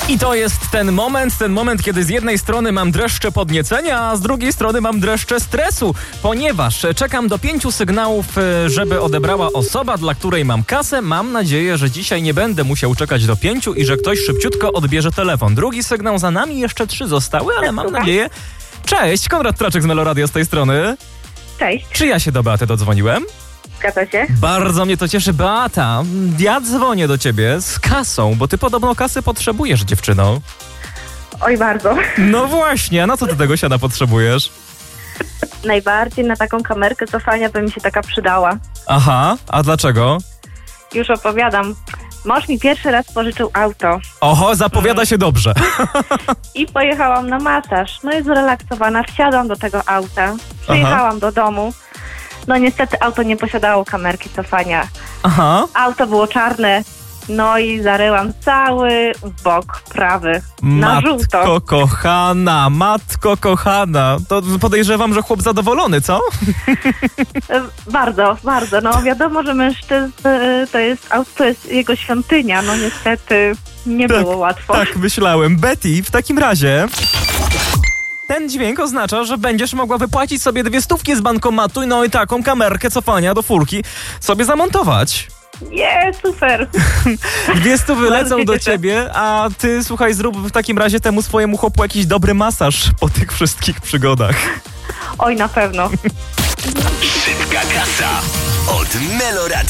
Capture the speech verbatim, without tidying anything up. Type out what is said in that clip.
I to jest ten moment, ten moment, kiedy z jednej strony mam dreszcze podniecenia, a z drugiej strony mam dreszcze stresu, ponieważ czekam do pięciu sygnałów, żeby odebrała osoba, dla której mam kasę. Mam nadzieję, że dzisiaj nie będę musiał czekać do pięciu i że ktoś szybciutko odbierze telefon. Drugi sygnał za nami, jeszcze trzy zostały, ale mam nadzieję... Cześć, Konrad Traczek z Meloradio z tej strony. Cześć. Czy ja się do Beaty dodzwoniłem? Zgadza się. Bardzo mnie to cieszy. Beata, ja dzwonię do ciebie z kasą, bo ty podobno kasy potrzebujesz, dziewczyno. Oj, bardzo. No właśnie, a na co ty tego siana potrzebujesz? Najbardziej na taką kamerkę cofania by mi się taka przydała. Aha, a dlaczego? Już opowiadam. Mąż mi pierwszy raz pożyczył auto Oho, zapowiada się dobrze. i pojechałam na masaż. No i zrelaksowana, wsiadłam do tego auta, przyjechałam do domu. No niestety auto nie posiadało kamerki cofania. Aha. Auto było czarne, no i zaryłam cały bok prawy na żółto. Matko kochana, matko kochana. To podejrzewam, że chłop zadowolony, co? E, Bardzo, bardzo. No wiadomo, że mężczyzn e, to jest auto, to jest jego świątynia. No niestety nie Tak, było łatwo. Tak, myślałem. Betty, w takim razie... Ten dźwięk oznacza, że będziesz mogła wypłacić sobie dwie stówki z bankomatu, no i taką kamerkę cofania do furki sobie zamontować. Nie, super. Dwie stówy Bardzo lecą się do cieszę. ciebie, a ty, słuchaj, zrób w takim razie temu swojemu chłopu jakiś dobry masaż po tych wszystkich przygodach. Oj, na pewno. Szybka kasa od Meloradia.